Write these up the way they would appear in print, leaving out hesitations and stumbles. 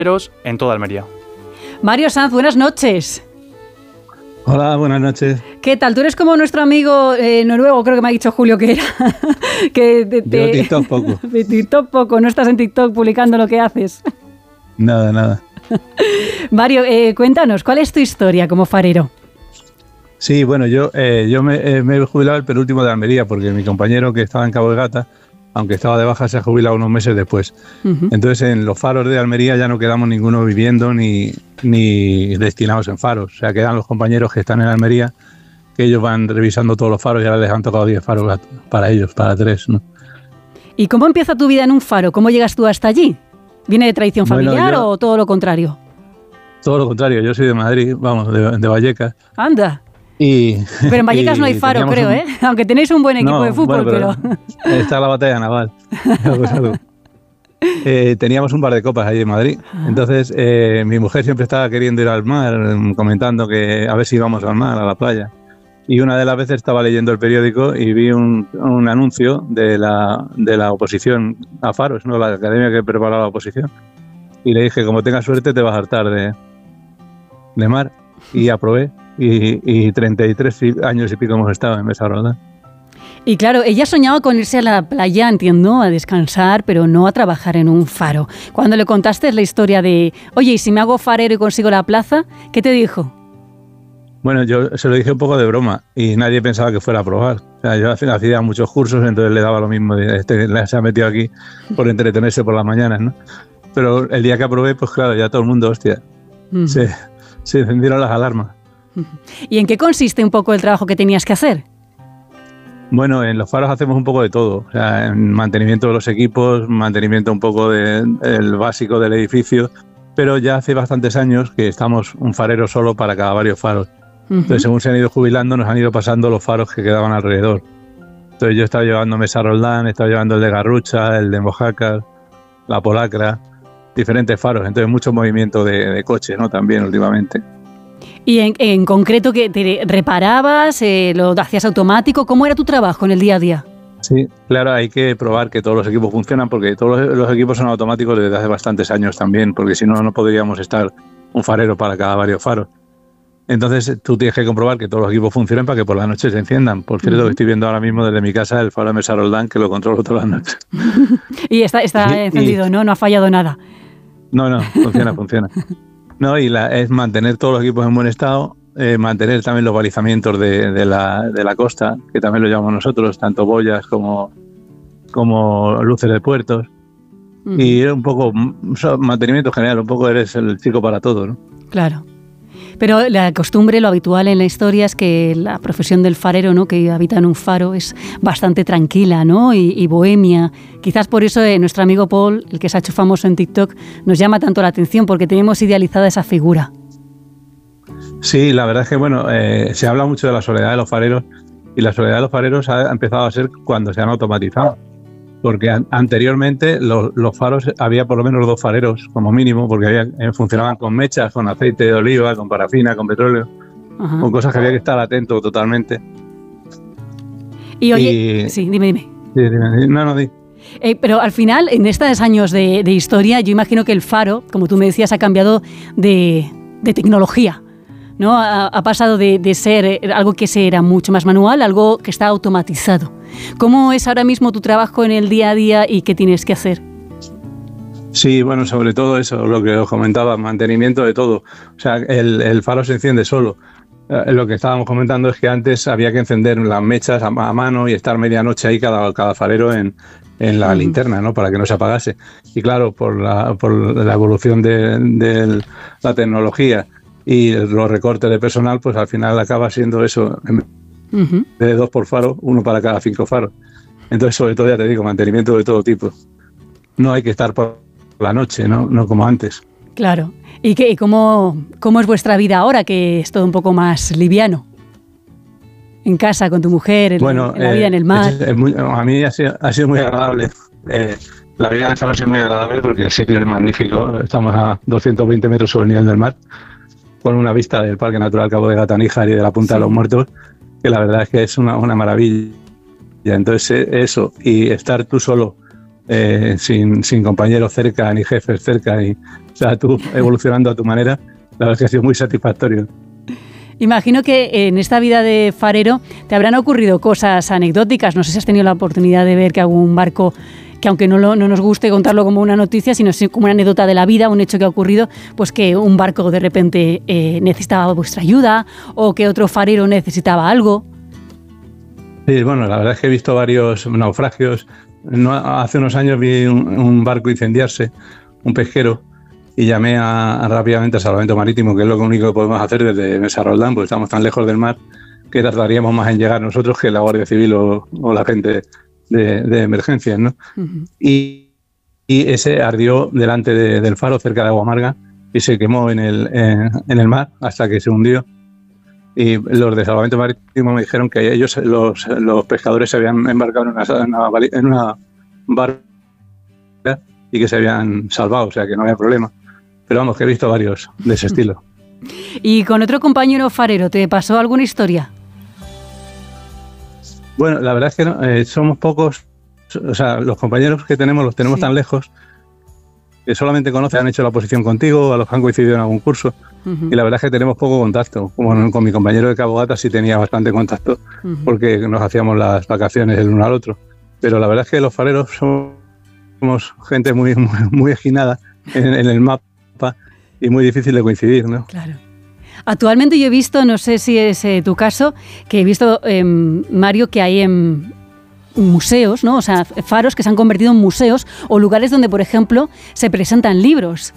en toda Almería. Mario Sanz, buenas noches. Hola, buenas noches. ¿Qué tal? Tú eres como nuestro amigo noruego, creo que me ha dicho Julio que era. Yo TikTok poco. De TikTok poco, no estás en TikTok publicando lo que haces. Nada. Mario, cuéntanos, ¿cuál es tu historia como farero? Sí, bueno, yo me he jubilado el penúltimo de Almería porque mi compañero que estaba en Cabo de Gata, aunque estaba de baja, se ha jubilado unos meses después. Uh-huh. Entonces, en los faros de Almería ya no quedamos ninguno viviendo ni destinados en faros. O sea, quedan los compañeros que están en Almería, que ellos van revisando todos los faros y ahora les han tocado 10 faros para ellos, para 3, ¿no? ¿Y cómo empieza tu vida en un faro? ¿Cómo llegas tú hasta allí? ¿Viene de tradición familiar o todo lo contrario? Todo lo contrario. Yo soy de Madrid, vamos, de Vallecas. Anda. Pero en Vallecas no hay faro, creo, aunque tenéis un buen equipo de fútbol, pero... Está la batalla naval. Teníamos un par de copas allí en Madrid. Entonces, mi mujer siempre estaba queriendo ir al mar, comentando que a ver si íbamos al mar, a la playa. Y una de las veces estaba leyendo el periódico y vi un anuncio de la oposición a faros, ¿no? La academia que preparaba la oposición. Y le dije, como tengas suerte, te vas a hartar de mar. Y aprobé. Y 33 años y pico hemos estado en Mesa Roldán. Y claro, ella soñaba con irse a la playa, entiendo, a descansar, pero no a trabajar en un faro. Cuando le contaste la historia de, oye, ¿y si me hago farero y consigo la plaza? ¿Qué te dijo? Bueno, yo se lo dije un poco de broma y nadie pensaba que fuera a probar. O sea, yo hacía muchos cursos, entonces le daba lo mismo. Se ha metido aquí por entretenerse por las mañanas, ¿no? Pero el día que aprobé, pues claro, ya todo el mundo, hostia, se encendieron las alarmas. ¿Y en qué consiste un poco el trabajo que tenías que hacer? Bueno, en los faros hacemos un poco de todo, o sea, en mantenimiento de los equipos, mantenimiento un poco del básico del edificio, pero ya hace bastantes años que estamos un farero solo para cada varios faros. Entonces, según se han ido jubilando, nos han ido pasando los faros que quedaban alrededor. Entonces, yo he estado llevando Mesa Roldán, he estado llevando el de Garrucha, el de Mojácar, la Polacra, diferentes faros. Entonces, mucho movimiento de coches, ¿no? También últimamente. Y en concreto, ¿que te reparabas? ¿Lo hacías automático? ¿Cómo era tu trabajo en el día a día? Sí, claro, hay que probar que todos los equipos funcionan porque todos los equipos son automáticos desde hace bastantes años también, porque si no, no podríamos estar un farero para cada varios faros. Entonces tú tienes que comprobar que todos los equipos funcionen para que por la noche se enciendan. Por cierto, estoy viendo ahora mismo desde mi casa el faro de Mesa Roldán, que lo controlo todas las noches. Y está encendido, ¿no? No ha fallado nada. No, funciona. No, y es mantener todos los equipos en buen estado, mantener también los balizamientos de la costa, que también lo llamamos nosotros, tanto boyas como luces de puertos. Y un poco mantenimiento general, un poco eres el chico para todo, ¿no? Claro. Pero la costumbre, lo habitual en la historia es que la profesión del farero, ¿no?, que habita en un faro, es bastante tranquila, ¿no?, y bohemia. Quizás por eso nuestro amigo Paul, el que se ha hecho famoso en TikTok, nos llama tanto la atención, porque tenemos idealizada esa figura. Sí, la verdad es que, bueno, se habla mucho de la soledad de los fareros, y la soledad de los fareros ha empezado a ser cuando se han automatizado. Porque anteriormente los faros había por lo menos 2 fareros como mínimo, porque funcionaban con mechas, con aceite de oliva, con parafina, con petróleo, con cosas que había que estar atento totalmente. Y oye, sí, dime. Sí, dime. No, di. Pero al final, en estos años de historia, yo imagino que el faro, como tú me decías, ha cambiado de tecnología, ¿no? Ha pasado de ser algo que era mucho más manual a algo que está automatizado. ¿Cómo es ahora mismo tu trabajo en el día a día y qué tienes que hacer? Sí, bueno, sobre todo eso, lo que os comentaba, mantenimiento de todo. O sea, el faro se enciende solo. Lo que estábamos comentando es que antes había que encender las mechas a mano y estar medianoche ahí cada farero en la linterna, ¿no?, para que no se apagase. Y claro, por la evolución de la tecnología y los recortes de personal, pues al final acaba siendo eso, de 2 por faro, 1 para cada 5 faros. Entonces, sobre todo, ya te digo, mantenimiento de todo tipo. No hay que estar por la noche, no como antes. Claro. ¿Y cómo es vuestra vida ahora, que es todo un poco más liviano? En casa, con tu mujer, en la vida en el mar. A mí ha sido muy agradable. La vida en el faro ha sido muy agradable porque el sitio es magnífico. Estamos a 220 metros sobre el nivel del mar, con una vista del Parque Natural Cabo de Gata-Níjar y de la Punta de los Muertos, que la verdad es que es una maravilla. Entonces eso, y estar tú solo sin compañeros cerca, ni jefes cerca, o sea, tú evolucionando a tu manera, la verdad es que ha sido muy satisfactorio. Imagino que en esta vida de farero te habrán ocurrido cosas anecdóticas. No sé si has tenido la oportunidad de ver que algún barco, que aunque no nos guste contarlo como una noticia, sino como una anécdota de la vida, un hecho que ha ocurrido, pues que un barco de repente necesitaba vuestra ayuda o que otro farero necesitaba algo. Sí, bueno, la verdad es que he visto varios naufragios. Hace unos años vi un barco incendiarse, un pesquero, y llamé rápidamente a Salvamento Marítimo, que es lo único que podemos hacer desde Mesa Roldán, porque estamos tan lejos del mar que tardaríamos más en llegar nosotros que la Guardia Civil o la gente de emergencias, ¿no? Uh-huh. Y ese ardió delante del faro, cerca de Agua Amarga, y se quemó en el mar hasta que se hundió. Y los de Salvamento Marítimo me dijeron que ellos, los pescadores, se habían embarcado en una barca y que se habían salvado, o sea que no había problema. Pero vamos, que he visto varios de ese estilo. ¿Y con otro compañero farero te pasó alguna historia? Bueno, la verdad es que no, somos pocos, o sea, los compañeros que los tenemos sí. tan lejos, que solamente han hecho la oposición contigo, a los que han coincidido en algún curso, uh-huh. y la verdad es que tenemos poco contacto. Como con mi compañero de Cabo Gata sí tenía bastante contacto, uh-huh. porque nos hacíamos las vacaciones el uno al otro. Pero la verdad es que los fareros somos gente muy, muy, muy esquinada en el mapa y muy difícil de coincidir, ¿no? Claro. Actualmente yo he visto, no sé si es tu caso, que he visto, Mario, que hay museos, ¿no? O sea, faros que se han convertido en museos o lugares donde, por ejemplo, se presentan libros.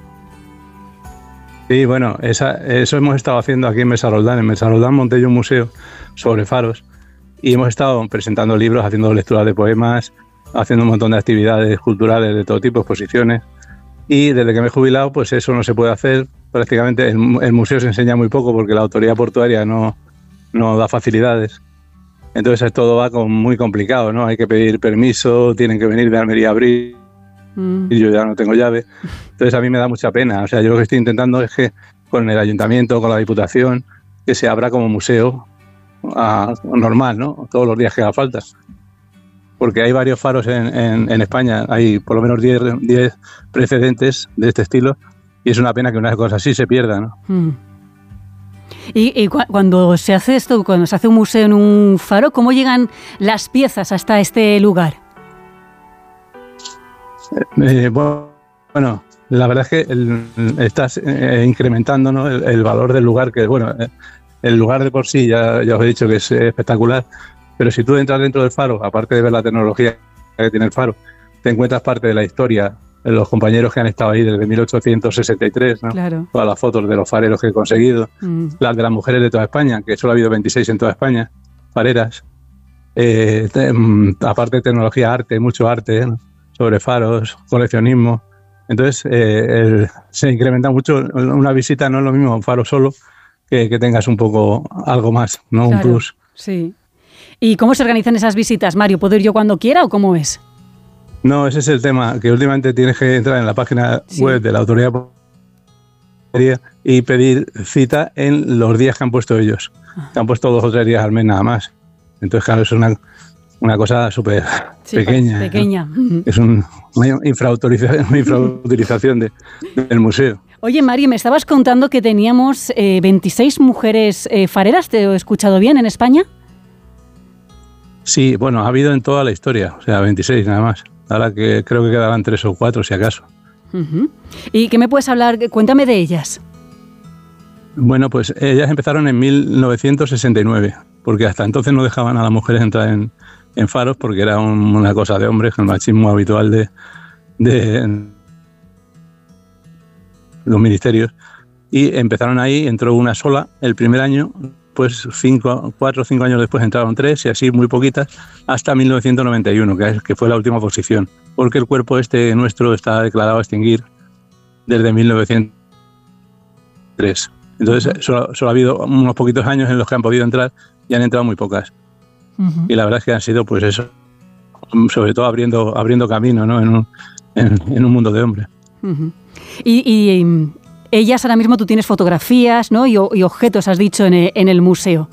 Sí, bueno, eso hemos estado haciendo aquí en Mesa Roldán. En Mesa Roldán monté yo un museo sobre faros y hemos estado presentando libros, haciendo lecturas de poemas, haciendo un montón de actividades culturales de todo tipo, exposiciones. Y desde que me he jubilado, pues eso no se puede hacer. Prácticamente el museo se enseña muy poco porque la autoridad portuaria no da facilidades. Entonces todo va muy complicado, ¿no? Hay que pedir permiso, tienen que venir de Almería a abrir, y yo ya no tengo llave. Entonces a mí me da mucha pena. O sea, yo lo que estoy intentando es que con el ayuntamiento, con la diputación, que se abra como museo normal, ¿no? Todos los días que haga falta. Porque hay varios faros en España, hay por lo menos 10 precedentes de este estilo, y es una pena que una cosa así se pierda, ¿no? Y cuando se hace esto, cuando se hace un museo en un faro, ¿cómo llegan las piezas hasta este lugar? Bueno, la verdad es que estás incrementando, ¿no? el valor del lugar, que bueno, el lugar de por sí ya os he dicho que es espectacular, pero si tú entras dentro del faro, aparte de ver la tecnología que tiene el faro, te encuentras parte de la historia, los compañeros que han estado ahí desde 1863, ¿no? Claro. Todas las fotos de los fareros que he conseguido, las de las mujeres de toda España, que solo ha habido 26 en toda España, fareras. Aparte de tecnología, arte, mucho arte, ¿no? Sobre faros, coleccionismo. Entonces se incrementa mucho. Una visita no es lo mismo un faro solo que tengas un poco algo más, ¿no? Claro, un plus. Sí. ¿Y cómo se organizan esas visitas, Mario? ¿Puedo ir yo cuando quiera o cómo es? No, ese es el tema, que últimamente tienes que entrar en la página web de la autoridad y pedir cita en los días que han puesto ellos. Que han puesto 2 o 3 días al mes nada más. Entonces, claro, es una cosa súper pequeña. Pequeña. ¿No? Es una infrautilización del museo. Oye, Mario, me estabas contando que teníamos 26 mujeres fareras, ¿te he escuchado bien, en España? Sí, bueno, ha habido en toda la historia, o sea, 26 nada más. Ahora que creo que quedarán 3 o 4, si acaso. Uh-huh. ¿Y qué me puedes hablar? Cuéntame de ellas. Bueno, pues ellas empezaron en 1969, porque hasta entonces no dejaban a las mujeres entrar en faros porque era una cosa de hombres, el machismo habitual de los ministerios. Y empezaron ahí, entró una sola el primer año, pues 4 o 5 años después entraron 3 y así muy poquitas, hasta 1991, que fue la última posición, porque el cuerpo nuestro está declarado a extinguir desde 1903. Entonces solo ha habido unos poquitos años en los que han podido entrar y han entrado muy pocas. Uh-huh. Y la verdad es que han sido, pues eso, sobre todo abriendo camino, ¿no? en un mundo de hombres. Uh-huh. Y ellas, ahora mismo tú tienes fotografías, ¿no? y objetos, has dicho, en el museo.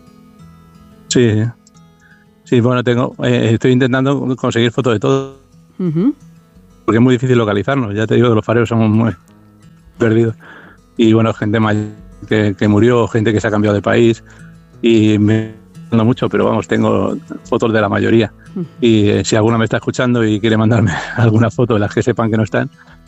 Sí, bueno, estoy intentando conseguir fotos de todo. Porque es muy difícil localizarnos. Ya te digo, los fareros somos muy perdidos. Y bueno, gente mayor que murió, gente que se ha cambiado de país. Y me no mucho, pero vamos, tengo fotos de la mayoría. Y si alguno me está escuchando y quiere mandarme alguna foto de las que sepan que no están,